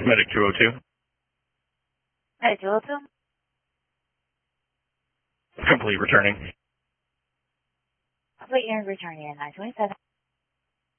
Medic 202. Medic 202. Complete returning. Complete and returning at 927.